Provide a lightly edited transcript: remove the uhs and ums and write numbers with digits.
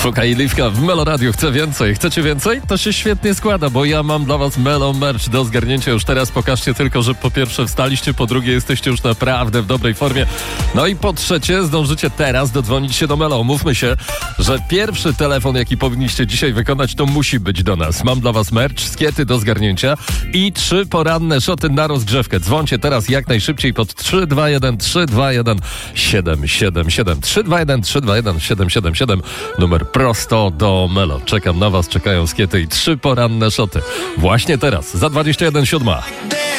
Fuka i Liwka w Melo Radio. Chcę więcej. Chcecie więcej? To się świetnie składa, bo ja mam dla was Melo Merch do zgarnięcia już teraz. Pokażcie tylko, że po pierwsze wstaliście, po drugie jesteście już naprawdę w dobrej formie. No i po trzecie zdążycie teraz dodzwonić się do Melo. Umówmy się, że pierwszy telefon, jaki powinniście dzisiaj wykonać, to musi być do nas. Mam dla was merch, skiety do zgarnięcia i 3 poranne szoty na rozgrzewkę. Dzwońcie teraz jak najszybciej pod 321 321 777 321 321 777. Numer prosto do Melo. Czekam na was, czekają skiety i 3 poranne szoty. Właśnie teraz, za 21:07.